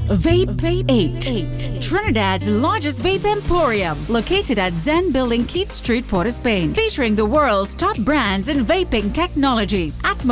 Vape 8. Trinidad's largest vape emporium, located at Zen Building, Keith Street, Port of Spain, featuring the world's top brands in vaping technology. Atmos